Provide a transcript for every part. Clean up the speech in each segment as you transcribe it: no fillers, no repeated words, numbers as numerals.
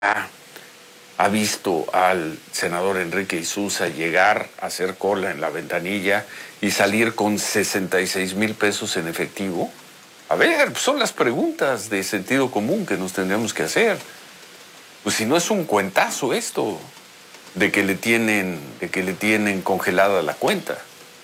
ha visto al senador Enrique Insunza llegar a hacer cola en la ventanilla y salir con 66,000 pesos en efectivo? A ver, son las preguntas de sentido común que nos tendríamos que hacer. Pues si no es un cuentazo esto, de que le tienen congelada la cuenta.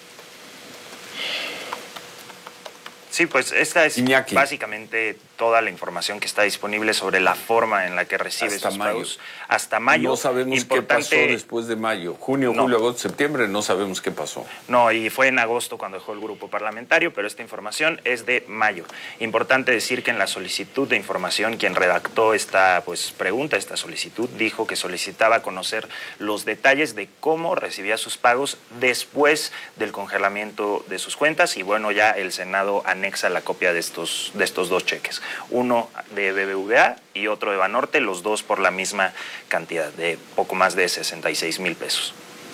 Sí, pues esta es Iñaki. básicamente toda la información que está disponible sobre la forma en la que recibe Hasta sus mayo. pagos. Hasta mayo. No sabemos qué pasó después de mayo. Junio, No. julio, agosto, septiembre, no sabemos qué pasó. No, y fue en agosto cuando dejó el grupo parlamentario, pero esta información es de mayo. Importante decir que en la solicitud de información, quien redactó esta pregunta, esta solicitud, dijo que solicitaba conocer los detalles de cómo recibía sus pagos después del congelamiento de sus cuentas, y bueno, ya el Senado anexa la copia de estos dos cheques. Uno de BBVA y otro de Banorte, los dos por la misma cantidad, de poco más de 66,000 pesos.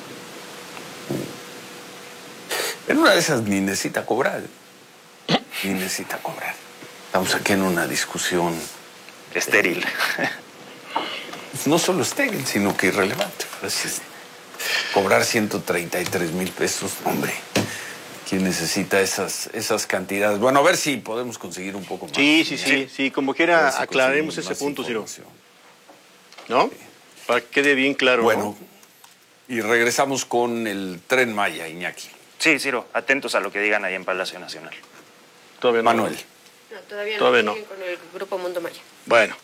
En una de esas ni necesita cobrar. Ni necesita cobrar. Estamos aquí en una discusión Estéril. No solo estéril, sino que irrelevante. Cobrar 133,000 pesos, hombre. ¿Quién necesita esas cantidades? Bueno, a ver si podemos conseguir un poco más. Sí, como quiera aclaremos ese punto, Ciro. ¿No? Para que quede bien claro. Bueno, y regresamos con el Tren Maya, Iñaki. Sí, Ciro, atentos a lo que digan ahí en Palacio Nacional. Todavía no. Manuel. No, todavía no. Siguen con el Grupo Mundo Maya. Bueno.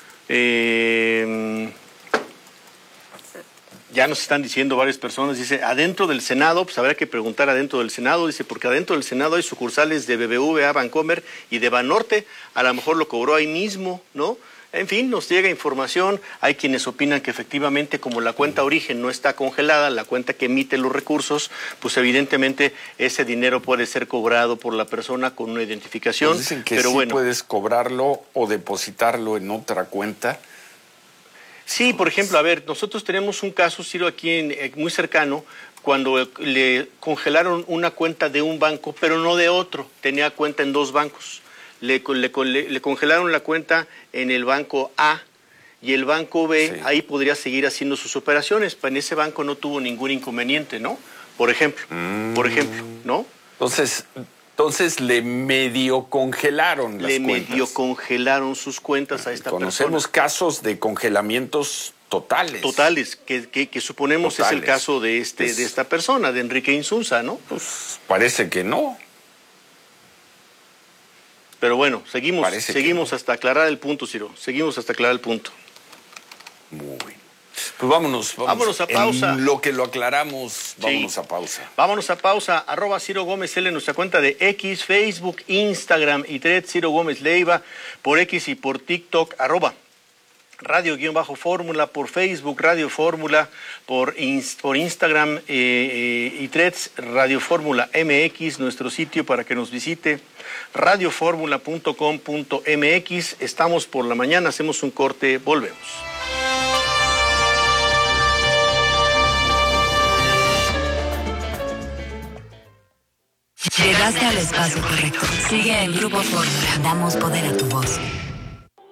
Ya nos están diciendo varias personas, dice, adentro del Senado, pues habrá que preguntar adentro del Senado, dice, porque adentro del Senado hay sucursales de BBVA, Bancomer y de Banorte, a lo mejor lo cobró ahí mismo, ¿no? En fin, nos llega información, hay quienes opinan que efectivamente como la cuenta origen no está congelada, la cuenta que emite los recursos, pues evidentemente ese dinero puede ser cobrado por la persona con una identificación. Pues dicen que pero sí bueno, puedes cobrarlo o depositarlo en otra cuenta. Sí, por ejemplo, a ver, nosotros tenemos un caso, Ciro, aquí muy cercano, cuando le congelaron una cuenta de un banco, pero no de otro, tenía cuenta en dos bancos. Le congelaron la cuenta en el banco A y el banco B, sí, ahí podría seguir haciendo sus operaciones, pero en ese banco no tuvo ningún inconveniente, ¿no? Por ejemplo, ¿no? Entonces le medio congelaron las cuentas. Le medio congelaron sus cuentas a esta persona. Conocemos casos de congelamientos totales. Totales, que suponemos es el caso de esta persona, de Enrique Insunza, ¿no? Pues parece que no. Pero bueno, seguimos hasta aclarar el punto, Ciro. Seguimos hasta aclarar el punto. Muy bien. Pues vámonos a pausa. En lo que lo aclaramos, vámonos a pausa. Vámonos a pausa. @Ciro Gómez L en nuestra cuenta de X, Facebook, Instagram y Threads, Ciro Gómez Leiva, por X y por TikTok, @Radio_Fórmula, por Facebook, Radio Fórmula, por Instagram y Threads, Radio Fórmula MX, nuestro sitio para que nos visite, radioformula.com.mx. Estamos por la mañana, hacemos un corte, volvemos. Llegaste al espacio correcto. Sigue en Grupo Fórmula. Damos poder a tu voz.